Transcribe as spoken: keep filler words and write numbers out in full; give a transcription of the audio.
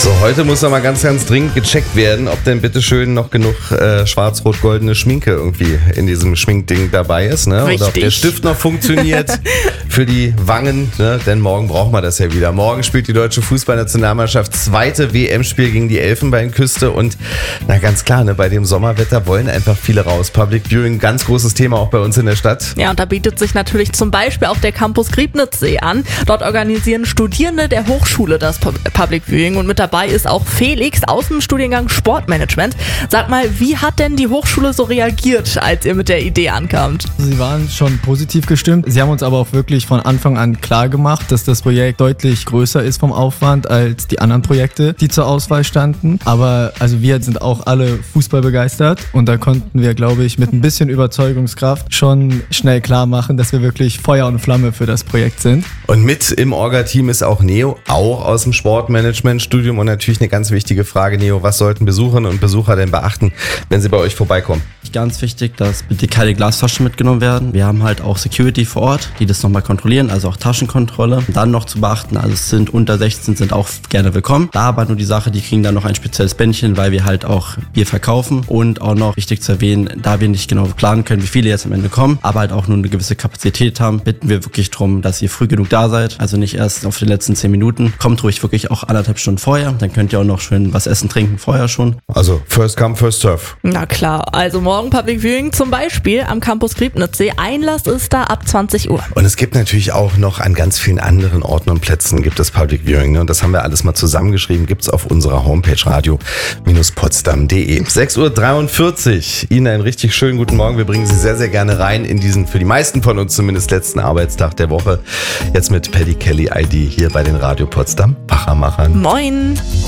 So, heute muss noch mal ganz, ganz dringend gecheckt werden, ob denn bitteschön noch genug äh, schwarz-rot-goldene Schminke irgendwie in diesem Schminkding dabei ist, ne? Oder ob der Stift noch funktioniert für die Wangen, ne? Denn morgen brauchen wir das ja wieder. Morgen spielt die deutsche Fußballnationalmannschaft zweite W M-Spiel gegen die Elfenbeinküste und na ganz klar, ne, bei dem Sommerwetter wollen einfach viele raus. Public Viewing, ganz großes Thema auch bei uns in der Stadt. Ja, und da bietet sich natürlich zum Beispiel auch der Campus Griebnitzsee an. Dort organisieren Studierende der Hochschule das Public Viewing und mit dabei ist auch Felix aus dem Studiengang Sportmanagement. Sag mal, wie hat denn die Hochschule so reagiert, als ihr mit der Idee ankamt? Sie waren schon positiv gestimmt. Sie haben uns aber auch wirklich von Anfang an klar gemacht, dass das Projekt deutlich größer ist vom Aufwand als die anderen Projekte, die zur Auswahl standen. Aber also wir sind auch alle Fußball begeistert und da konnten wir, glaube ich, mit ein bisschen Überzeugungskraft schon schnell klar machen, dass wir wirklich Feuer und Flamme für das Projekt sind. Und mit im Orga-Team ist auch Neo, auch aus dem Sportmanagement-Studium. Und natürlich eine ganz wichtige Frage, Neo, was sollten Besucherinnen und Besucher denn beachten, wenn sie bei euch vorbeikommen? Ganz wichtig, dass bitte keine Glasflaschen mitgenommen werden. Wir haben halt auch Security vor Ort, die das nochmal kontrollieren, also auch Taschenkontrolle. Und dann noch zu beachten, also es sind unter sechzehn, sind auch gerne willkommen. Da aber nur die Sache, die kriegen dann noch ein spezielles Bändchen, weil wir halt auch Bier verkaufen. Und auch noch wichtig zu erwähnen, da wir nicht genau planen können, wie viele jetzt am Ende kommen, aber halt auch nur eine gewisse Kapazität haben, bitten wir wirklich darum, dass ihr früh genug da seid. Also nicht erst auf die letzten zehn Minuten. Kommt ruhig wirklich auch anderthalb Stunden vorher. Dann könnt ihr auch noch schön was essen, trinken vorher schon. Also first come, first serve. Na klar, also morgen Public Viewing zum Beispiel am Campus Griebnitzsee. Einlass ist da ab zwanzig Uhr. Und es gibt natürlich auch noch an ganz vielen anderen Orten und Plätzen gibt es Public Viewing. Ne? Und das haben wir alles mal zusammengeschrieben. Gibt es auf unserer Homepage radio potsdam punkt de. sechs Uhr dreiundvierzig. Ihnen einen richtig schönen guten Morgen. Wir bringen Sie sehr, sehr gerne rein in diesen, für die meisten von uns zumindest, letzten Arbeitstag der Woche. Jetzt mit Paddy Kelly I D hier bei den Radio Potsdam Wachmachern. Moin!